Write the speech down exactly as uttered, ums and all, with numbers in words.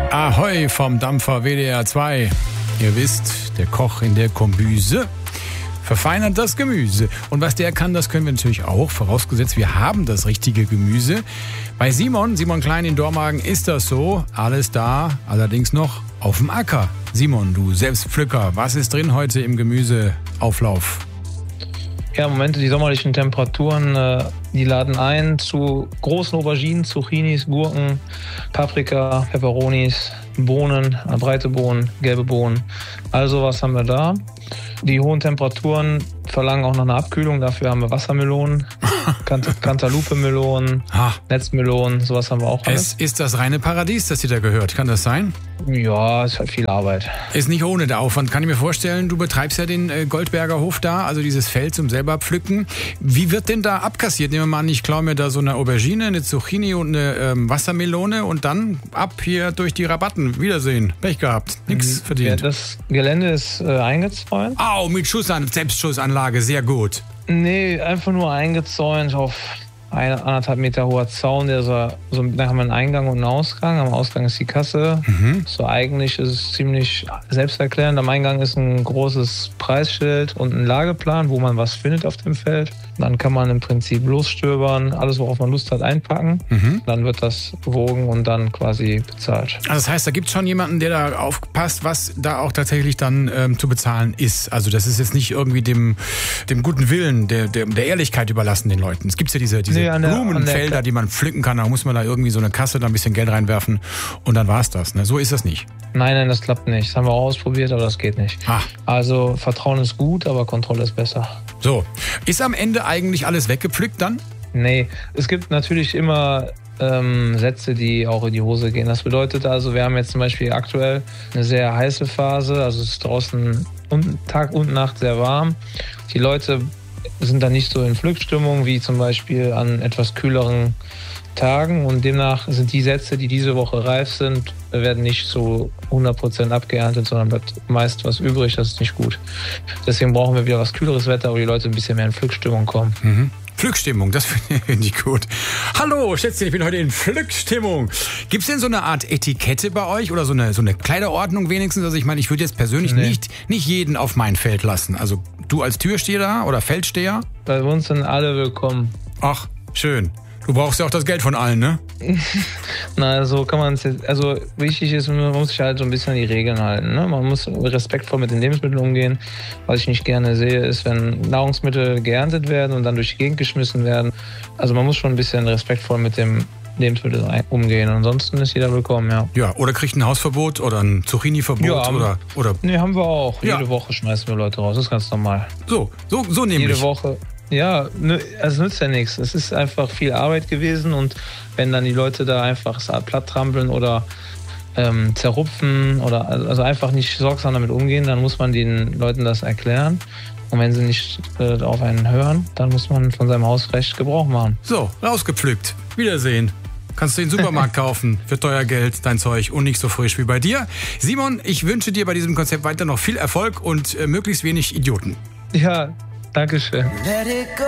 Ahoi vom Dampfer W D R zwei. Ihr wisst, der Koch in der Kombüse verfeinert das Gemüse. Und was der kann, das können wir natürlich auch, vorausgesetzt wir haben das richtige Gemüse. Bei Simon, Simon Klein in Dormagen ist das so. Alles da, allerdings noch auf dem Acker. Simon, du Selbstpflücker, was ist drin heute im Gemüseauflauf? Ja, im Moment die sommerlichen Temperaturen, äh, die laden ein zu großen Auberginen, Zucchinis, Gurken, Paprika, Peperonis, Bohnen, äh, breite Bohnen, gelbe Bohnen. Also was haben wir da? Die hohen Temperaturen verlangen auch noch eine Abkühlung. Dafür haben wir Wassermelonen, Kant- Cantaloupe-Melonen, Netzmelonen, sowas haben wir auch alles. Es ist das reine Paradies, das dir da gehört. Kann das sein? Ja, ist halt viel Arbeit. Ist nicht ohne der Aufwand, kann ich mir vorstellen. Du betreibst ja den äh, Goldberger Hof da, also dieses Feld zum selber pflücken. Wie wird denn da abkassiert? Nehmen wir mal an, ich klaue mir da so eine Aubergine, eine Zucchini und eine ähm, Wassermelone und dann ab hier durch die Rabatten. Wiedersehen. Pech gehabt. Nix verdient. Ja, das Gelände ist äh, eingezäunt. Au, mit Schussan- Selbstschussanlage, sehr gut. Nee, einfach nur eingezäunt auf ein, anderthalb Meter hoher Zaun. Der so, so, da haben wir einen Eingang und einen Ausgang. Am Ausgang ist die Kasse. Mhm. So eigentlich ist es ziemlich selbsterklärend. Am Eingang ist ein großes Preisschild und ein Lageplan, wo man was findet auf dem Feld. Dann kann man im Prinzip losstöbern, alles, worauf man Lust hat, einpacken. Mhm. Dann wird das gewogen und dann quasi bezahlt. Also das heißt, da gibt es schon jemanden, der da aufpasst, was da auch tatsächlich dann ähm, zu bezahlen ist. Also das ist jetzt nicht irgendwie dem, dem guten Willen, der, der, der Ehrlichkeit überlassen den Leuten. Es gibt ja diese, diese nee, an der, Blumenfelder, an die man pflücken kann. Da muss man da irgendwie so eine Kasse, da ein bisschen Geld reinwerfen und dann war's das. Ne? So ist das nicht. Nein, nein, das klappt nicht. Das haben wir auch ausprobiert, aber das geht nicht. Ah. Also Vertrauen ist gut, aber Kontrolle ist besser. So, ist am Ende eigentlich alles weggepflückt dann? Nee, es gibt natürlich immer ähm, Sätze, die auch in die Hose gehen. Das bedeutet also, wir haben jetzt zum Beispiel aktuell eine sehr heiße Phase, also es ist draußen und, Tag und Nacht sehr warm. Die Leute sind dann nicht so in Pflückstimmung wie zum Beispiel an etwas kühleren Tagen und demnach sind die Sätze, die diese Woche reif sind, werden nicht zu hundert Prozent abgeerntet, sondern bleibt meist was übrig, das ist nicht gut. Deswegen brauchen wir wieder was kühleres Wetter, wo die Leute ein bisschen mehr in Pflückstimmung kommen. Mhm. Pflückstimmung, das finde ich gut. Hallo, Schätzchen, ich bin heute in Pflückstimmung. Gibt es denn so eine Art Etikette bei euch oder so eine, so eine Kleiderordnung wenigstens? Also ich meine, ich würde jetzt persönlich nee. nicht, nicht jeden auf mein Feld lassen. Also du als Türsteher oder Feldsteher? Bei uns sind alle willkommen. Ach, schön. Du brauchst ja auch das Geld von allen, ne? Na, so kann man es jetzt. Also wichtig ist, man muss sich halt so ein bisschen an die Regeln halten. Ne? Man muss respektvoll mit den Lebensmitteln umgehen. Was ich nicht gerne sehe, ist, wenn Nahrungsmittel geerntet werden und dann durch die Gegend geschmissen werden. Also man muss schon ein bisschen respektvoll mit dem Lebensmittel umgehen. Ansonsten ist jeder willkommen, ja. Ja, oder kriegt ein Hausverbot oder ein Zucchini-Verbot ja, oder, oder. Nee, haben wir auch. Ja. Jede Woche schmeißen wir Leute raus. Das ist ganz normal. So, so, so nämlich. Jede Woche. Ja, es nützt ja nichts. Es ist einfach viel Arbeit gewesen und wenn dann die Leute da einfach platt trampeln oder ähm, zerrupfen oder also einfach nicht sorgsam damit umgehen, dann muss man den Leuten das erklären. Und wenn sie nicht äh, auf einen hören, dann muss man von seinem Hausrecht Gebrauch machen. So, rausgepflückt. Wiedersehen. Kannst du den Supermarkt kaufen für teuer Geld, dein Zeug und nicht so frisch wie bei dir. Simon, ich wünsche dir bei diesem Konzept weiter noch viel Erfolg und äh, möglichst wenig Idioten. Ja, Dankeschön.